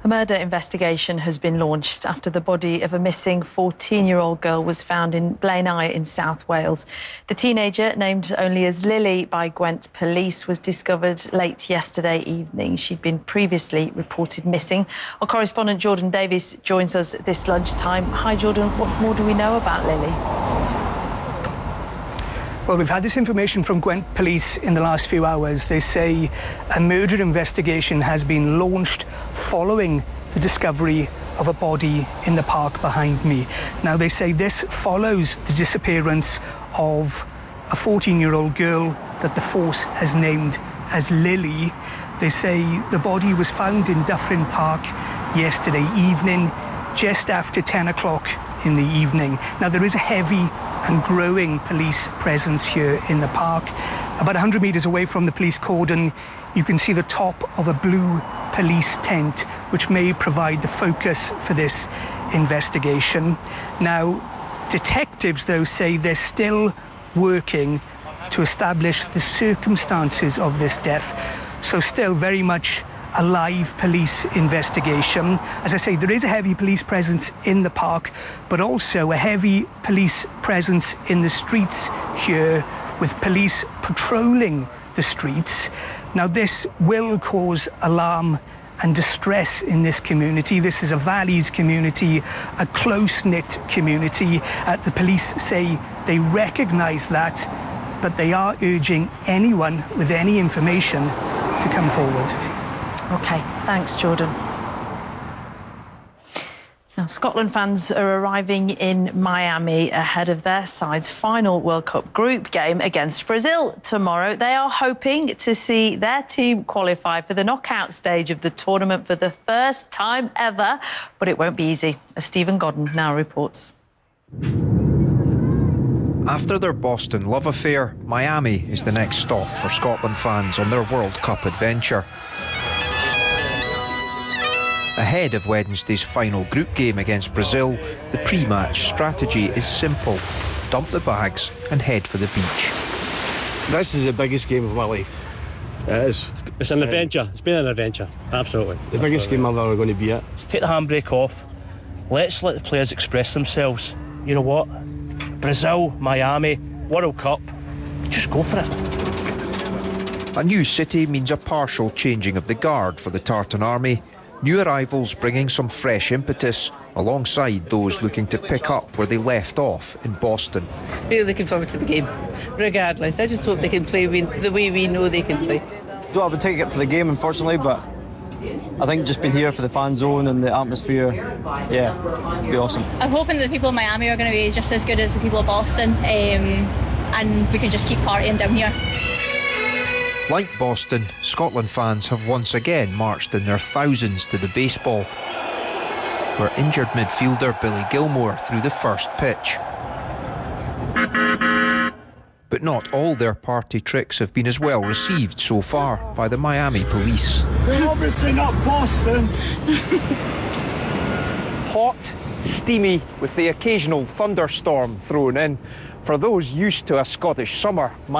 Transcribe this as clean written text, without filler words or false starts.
A murder investigation has been launched after the body of a missing 14-year-old girl was found in Blaenau in South Wales. The teenager, named only as Lily by Gwent police, was discovered late yesterday evening. She'd been previously reported missing. Our correspondent Jordan Davies joins us this lunchtime. Hi Jordan, what more do we know about Lily? Well, we've had this information from Gwent police in the last few hours. They say a murder investigation has been launched following the discovery of a body in the park behind me. Now, they say this follows the disappearance of a 14-year-old girl that the force has named as Lily. They say the body was found in Dyffryn Park yesterday evening, just after 10 o'clock in the evening. Now, there is a heavy and growing police presence here in the park. About 100 metres away from the police cordon, you can see the top of a blue police tent, which may provide the focus for this investigation. Now, detectives, though, say they're still working to establish the circumstances of this death, so still very much a live police investigation. As I say, there is a heavy police presence in the park, but also a heavy police presence in the streets here, with police patrolling the streets. Now, this will cause alarm and distress in this community. This is a Valleys community, a close-knit community. The police say they recognise that, but they are urging anyone with any information to come forward. OK, thanks, Jordan. Now, Scotland fans are arriving in Miami ahead of their side's final World Cup group game against Brazil tomorrow. They are hoping to see their team qualify for the knockout stage of the tournament for the first time ever, but it won't be easy, as Stephen Godden now reports. After their Boston love affair, Miami is the next stop for Scotland fans on their World Cup adventure. Ahead of Wednesday's final group game against Brazil, the pre-match strategy is simple. Dump the bags and head for the beach. This is the biggest game of my life. It is. It's an adventure. It's been an adventure, absolutely. The biggest game I'm ever going to be at. Let's take the handbrake off. Let's let the players express themselves. You know what? Brazil, Miami, World Cup. Just go for it. A new city means a partial changing of the guard for the Tartan Army. New arrivals bringing some fresh impetus, alongside those looking to pick up where they left off in Boston. Really looking forward to the game, regardless. I just hope they can play the way we know they can play. Don't have a ticket for the game, unfortunately, but I think just being here for the fan zone and the atmosphere, yeah, it'd be awesome. I'm hoping that the people of Miami are going to be just as good as the people of Boston, and we can just keep partying down here. Like Boston, Scotland fans have once again marched in their thousands to the baseball, where injured midfielder Billy Gilmore threw the first pitch. But not all their party tricks have been as well received so far by the Miami police. We're obviously not Boston. Hot, steamy, with the occasional thunderstorm thrown in. For those used to a Scottish summer,